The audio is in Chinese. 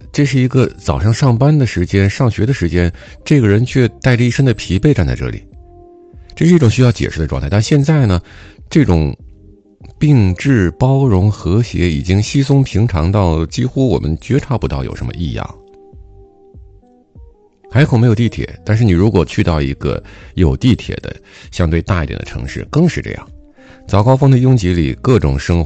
这是一个早上上班的时间，上学的时间，这个人却带着一身的疲惫站在这里，这是一种需要解释的状态。但现在呢，这种并置、包容、和谐已经稀松平常到几乎我们觉察不到有什么异样。海口没有地铁，但是你如果去到一个有地铁的相对大一点的城市，更是这样。早高峰的拥挤里，各种生